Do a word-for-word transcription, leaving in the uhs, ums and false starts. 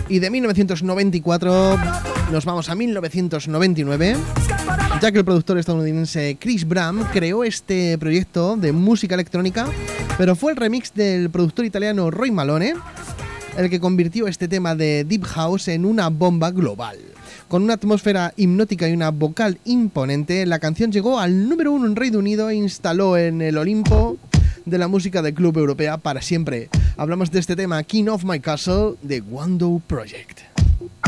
Y de mil novecientos noventa y cuatro nos vamos a mil novecientos noventa y nueve, ya que el productor estadounidense Chris Bram creó este proyecto de música electrónica, pero fue el remix del productor italiano Roy Malone el que convirtió este tema de Deep House en una bomba global. Con una atmósfera hipnótica y una vocal imponente, la canción llegó al número uno en Reino Unido e instaló en el Olimpo de la música de club europea para siempre. Hablamos de este tema, King of My Castle, de Wando Project.